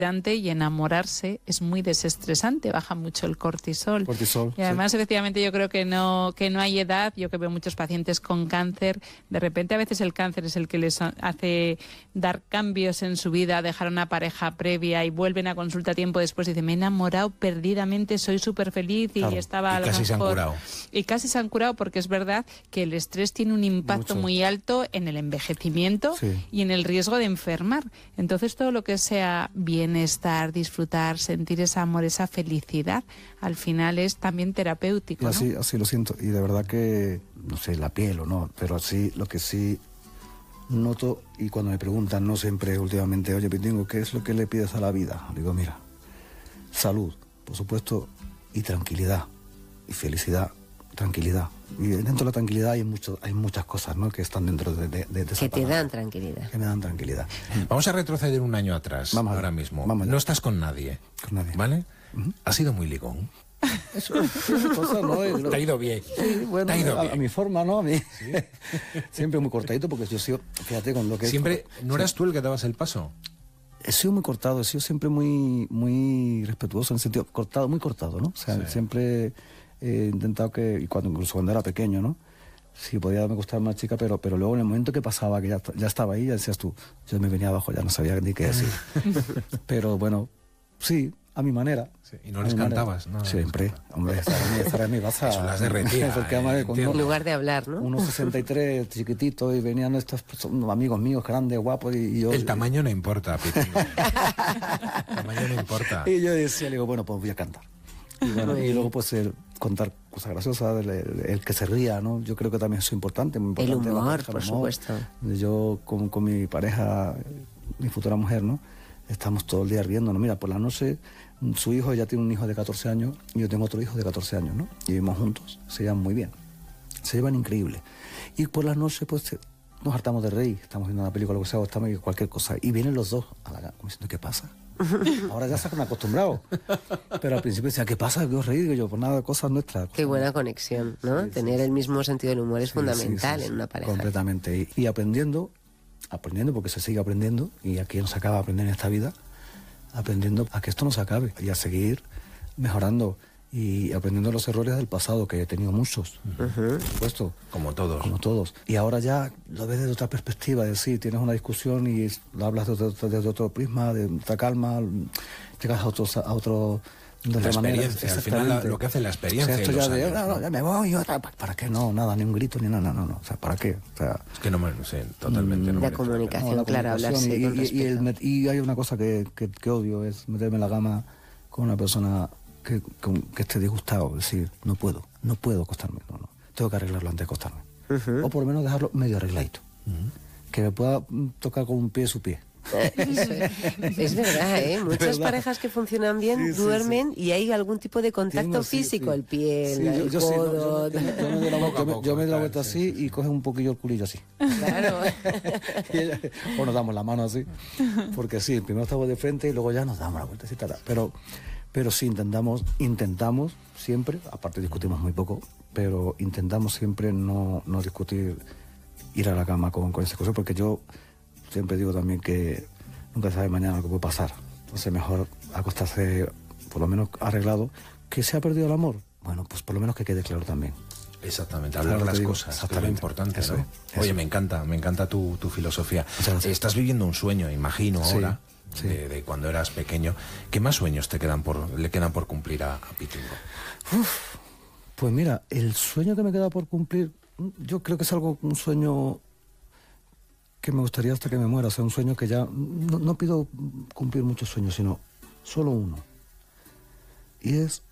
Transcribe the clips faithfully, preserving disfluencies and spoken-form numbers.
y enamorarse es muy desestresante, baja mucho el cortisol. Cortisol, y además, sí. efectivamente, yo creo que no, que no hay edad. Yo que veo muchos pacientes con cáncer, de repente a veces el cáncer es el que les hace dar cambios en su vida, dejar una pareja previa y vuelven a consulta tiempo después y dicen, me he enamorado perdidamente, soy súper feliz y Claro. estaba a Y lo casi se han mejor... curado. Y casi se han curado porque es verdad que el estrés tiene un impacto Mucho. muy alto en el envejecimiento Sí. y en el riesgo de enfermar. Entonces todo lo que sea bienestar, disfrutar, sentir ese amor, esa felicidad, al final es también terapéutico, Y ¿no? así, así lo siento. Y de verdad que, no sé, la piel o no, pero así lo que sí noto, y cuando me preguntan, no siempre últimamente, oye, Pitingo, ¿qué es lo que le pides a la vida? Digo, mira, salud, por supuesto, y tranquilidad, y felicidad, tranquilidad. Y dentro de la tranquilidad hay, mucho, hay muchas cosas, ¿no?, que están dentro de, de, de esa Que te palabra, dan tranquilidad. que me dan tranquilidad. Vamos a retroceder un año atrás, Vamos allá. ahora mismo. Vamos allá. No estás con nadie, Con nadie. ¿vale? Ujú. Has sido muy ligón. Eso es cosa, ¿no? Es- Te ha ido bien. Sí, bueno, Te ha ido a, bien. a mi forma, ¿no? A mí. Siempre muy cortadito, porque yo he sido, fíjate, con lo que... Siempre, ¿no eras tú el que dabas el paso? He sido muy cortado, he sido siempre muy, muy respetuoso en el sentido, cortado, muy cortado, ¿no? O sea, Sí. siempre he intentado que, y cuando, incluso cuando era pequeño, ¿no? Sí, podía me gustar más chica, pero, pero luego en el momento que pasaba, que ya, ya estaba ahí, ya decías tú, yo me venía abajo, ya no sabía ni qué decir. Pero bueno, sí, a mi manera. Sí, y no A les mi manera. cantabas, ¿no? Siempre, hombre, estar en mi, estar en mi casa. Eso las derretía, Porque eh, además con entiendo. En lugar de hablar, ¿no? uno sesenta y tres, chiquitito, y venían estos pues, son amigos míos, grandes, guapos, y, y yo... El tamaño no importa, Pitingo. El tamaño no importa. Y yo decía, le digo, bueno, pues voy a cantar. Y, bueno, y luego pues el contar cosas graciosas, el, el- el que se ría, ¿no? Yo creo que también es importante. Muy El importante la humor, pareja, por supuesto. Yo con, con mi pareja, mi futura mujer, ¿no? Estamos todo el día riéndonos. Mira, por la noche, su hijo ya tiene un hijo de catorce años y yo tengo otro hijo de catorce años, ¿no? Y vivimos juntos, se llevan muy bien. Se llevan increíble. Y por las noches, pues, nos hartamos de reír. Estamos viendo una película, lo que sea, o estamos viendo cualquier cosa. Y vienen los dos a la cama, como diciendo, ¿qué pasa? Ahora ya se han acostumbrado. Pero al principio decían, ¿qué pasa? ¿Qué os reís? Digo yo, pues nada, cosas nuestras. Qué buena conexión, ¿no? Sí, Tener sí, el mismo sentido del humor es Sí, fundamental sí, sí, en sí, una pareja. Completamente. Y, y aprendiendo, aprendiendo, porque se sigue aprendiendo, y aquí no se acaba de aprender en esta vida, aprendiendo a que esto no se acabe y a seguir mejorando y aprendiendo los errores del pasado, que he tenido muchos, por supuesto, Como todos. como todos. Y ahora ya lo ves desde otra perspectiva, es decir, tienes una discusión y lo hablas desde, otro- desde otro prisma, de otra calma, llegas a otros a otro de La otra manera. experiencia, al final la- Exactamente. lo que hace la experiencia O sea, esto y los ya de, años, "No, no, ¿no? ya me voy, yo, ¿para para qué? No, nada, ni un grito, ni nada, no, no, o sea, ¿para qué? O sea, Es que no me sé, totalmente. no La merece comunicación. pena. no, la claro, comunicación hablarse y, con y- y el respeto. met- y hay una cosa que, que, que odio, es meterme en la cama con una persona que, con- que esté disgustado, es decir, no puedo, no puedo acostarme, no, no, tengo que arreglarlo antes de acostarme. O por lo menos dejarlo medio arregladito. Que me pueda mm, tocar con un pie su pie. Eso es, es verdad, ¿eh? Muchas verdad. parejas que funcionan bien Sí, sí, duermen y hay algún tipo de contacto Tengo, sí, físico, sí. el pie, Sí, el, yo, yo sí, no, codo. yo, me- yo me doy la vuelta, Poco a yo me- poco, yo me doy la claro, vuelta sí, así sí, y coges un poquillo el culillo así. Claro. Y ella- o nos damos la mano así, porque sí, primero estamos de frente y luego ya nos damos la vueltecita. Pero, pero sí, intentamos, intentamos siempre, aparte discutimos muy poco, pero intentamos siempre no, no discutir, ir a la cama con, con esas cosas, porque yo siempre digo también que nunca se sabe mañana lo que puede pasar. Entonces mejor acostarse, por lo menos arreglado, que se ha perdido el amor. Bueno, pues por lo menos que quede claro también. Exactamente, hablar Claro, te las digo, cosas, que es lo exactamente. importante, Eso ¿no? es, eso. Oye, me encanta, me encanta tu, tu filosofía. Muchas gracias. Estás viviendo un sueño, imagino, Sí, ahora, sí. De, de cuando eras pequeño. ¿Qué más sueños te quedan por, le quedan por cumplir a, a Pitingo? Pues mira, el sueño que me queda por cumplir, yo creo que es algo, un sueño que me gustaría hasta que me muera, o sea, un sueño que ya, no, no pido cumplir muchos sueños, sino solo uno. Y es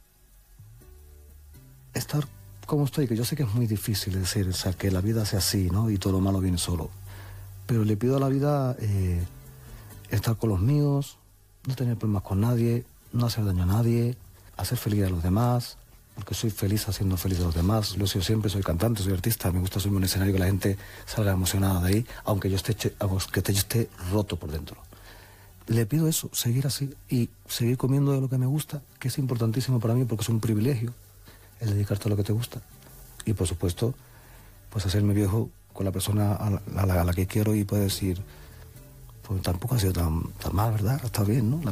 estar como estoy, que yo sé que es muy difícil, es decir, o sea, que la vida sea así, ¿no? Y todo lo malo viene solo. Pero le pido a la vida eh, estar con los míos, no tener problemas con nadie, no hacer daño a nadie, hacer feliz a los demás, porque soy feliz haciendo feliz a los demás. Lo soy siempre, soy cantante, soy artista, me gusta subirme a un escenario que la gente salga emocionada de ahí, aunque yo esté, che- aunque yo esté roto por dentro. Le pido eso, seguir así y seguir comiendo de lo que me gusta, que es importantísimo para mí porque es un privilegio el dedicarte a lo que te gusta. Y por supuesto, pues hacerme viejo con la persona a la, a la, a la que quiero y poder decir, pues tampoco ha sido tan, tan mal, ¿verdad? Está bien, ¿no? La